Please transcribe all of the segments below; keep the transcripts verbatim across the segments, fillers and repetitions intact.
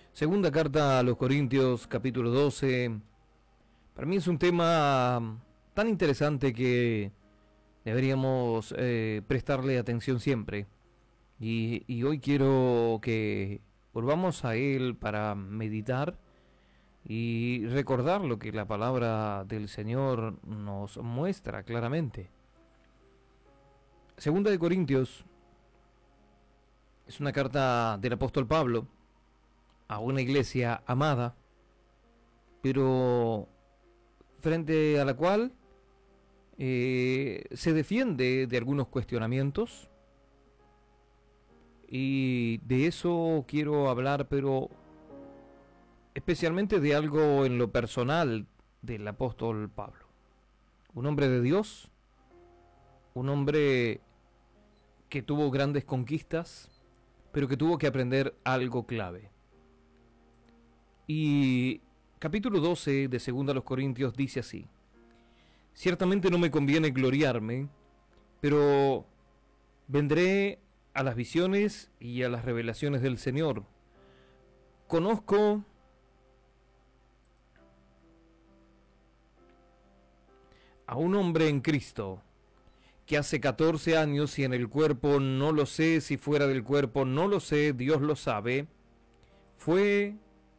Segunda carta a los Corintios, capítulo doce. Para mí es un tema tan interesante que deberíamos eh, prestarle atención siempre. Y, y hoy quiero que volvamos a él para meditar y recordar lo que la palabra del Señor nos muestra claramente. Segunda de Corintios es una carta del apóstol Pablo a una iglesia amada, pero frente a la cual eh, se defiende de algunos cuestionamientos, y de eso quiero hablar, pero especialmente de algo en lo personal del apóstol Pablo. Un hombre de Dios, un hombre que tuvo grandes conquistas, pero que tuvo que aprender algo clave. Y capítulo doce de Segunda a los Corintios dice así: ciertamente no me conviene gloriarme, pero vendré a las visiones y a las revelaciones del Señor. Conozco a un hombre en Cristo que hace catorce años, y en el cuerpo no lo sé, si fuera del cuerpo no lo sé, Dios lo sabe, fue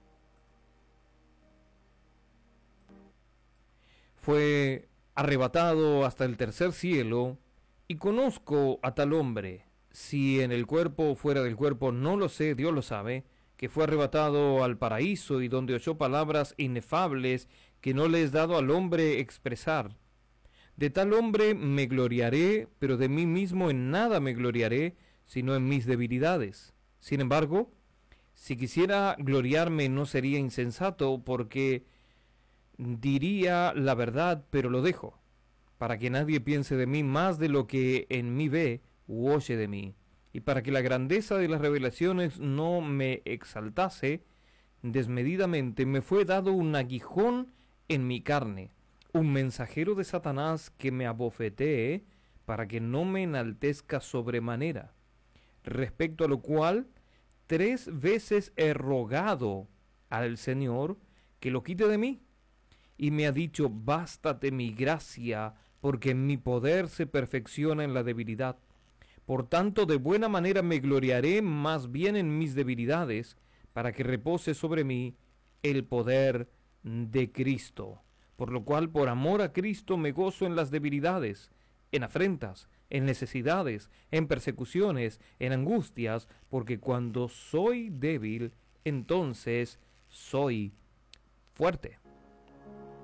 fue arrebatado hasta el tercer cielo, y conozco a tal hombre, si en el cuerpo o fuera del cuerpo no lo sé, Dios lo sabe, que fue arrebatado al paraíso, y donde oyó palabras inefables que no le es dado al hombre expresar. De tal hombre me gloriaré, pero de mí mismo en nada me gloriaré, sino en mis debilidades. Sin embargo, si quisiera gloriarme no sería insensato, porque diría la verdad, pero lo dejo, para que nadie piense de mí más de lo que en mí ve u oye de mí, y para que la grandeza de las revelaciones no me exaltase desmedidamente, me fue dado un aguijón en mi carne, un mensajero de Satanás que me abofetee, para que no me enaltezca sobremanera. Respecto a lo cual, tres veces he rogado al Señor que lo quite de mí, y me ha dicho: bástate mi gracia, porque mi poder se perfecciona en la debilidad. Por tanto, de buena manera me gloriaré más bien en mis debilidades, para que repose sobre mí el poder de Cristo. Por lo cual, por amor a Cristo, me gozo en las debilidades, en afrentas, en necesidades, en persecuciones, en angustias, porque cuando soy débil, entonces soy fuerte.